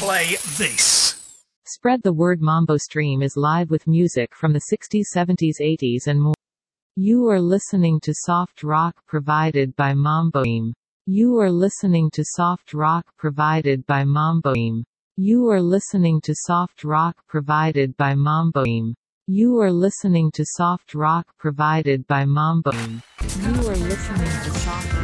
play this. Spread the word. Mambo Stream is live with music from the 60s, 70s, 80s and more. You are listening to soft rock provided by Mambo Stream. You are listening to soft rock provided by Mambo Stream. You are listening to soft rock provided by Mambo Stream. You are listening to soft rock provided by Mambo Stream. You are listening to soft rock